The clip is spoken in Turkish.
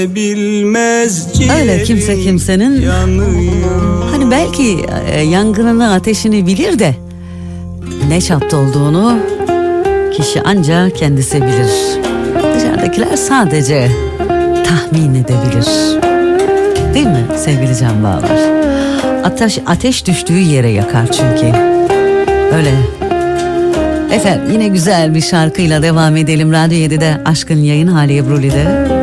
Öyle kimse kimsenin hani belki yangınını, ateşini bilir de ne çapta olduğunu kişi ancak kendisi bilir. Dışarıdakiler sadece tahmin edebilir. Değil mi sevgili Can Bağlar? Ateş düştüğü yere yakar çünkü. Öyle. Efendim yine güzel bir şarkıyla devam edelim. Radyo 7'de Aşkın Yayın Hali Ebru'li'de.